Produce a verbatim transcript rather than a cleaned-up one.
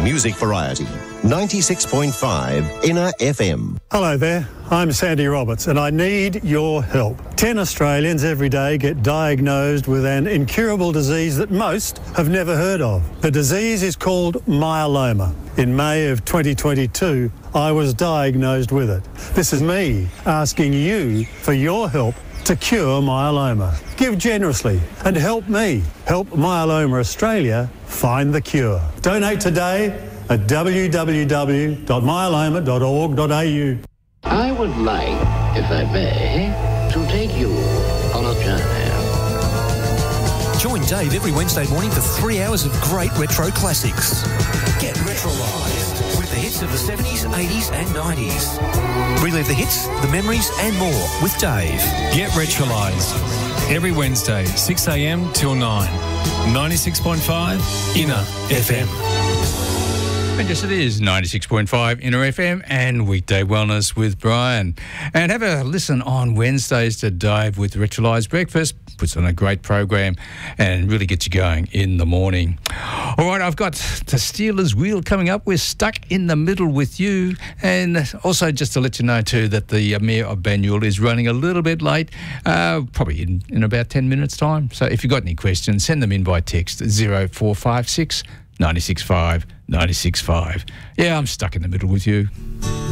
music variety. ninety-six point five Inner F M. Hello there, I'm Sandy Roberts and I need your help. Ten Australians every day get diagnosed with an incurable disease that most have never heard of. The disease is called myeloma. In May of twenty twenty-two, I was diagnosed with it. This is me asking you for your help to cure myeloma. Give generously and help me help Myeloma Australia find the cure. Donate today at w w w dot myeloma dot org dot a u. I would like, if I may, to take you on a journey. Join Dave every Wednesday morning for three hours of great retro classics. Get retrolised with the hits of the seventies, eighties and nineties. Relive the hits, the memories and more with Dave. Get retrolised every Wednesday, six a m till nine. ninety-six point five Inner F M. And yes, it is ninety-six point five Inner F M and Weekday Wellness with Brian. And have a listen on Wednesdays to Dave with Retrolised Breakfast. Puts on a great program and really gets you going in the morning. All right, I've got the Steelers Wheel coming up. We're stuck in the middle with you. And also just to let you know too that the Mayor of Banyule is running a little bit late, uh, probably in, in about ten minutes time. So if you've got any questions, send them in by text zero four five six, nine six five, nine six five. Yeah, I'm stuck in the middle with you.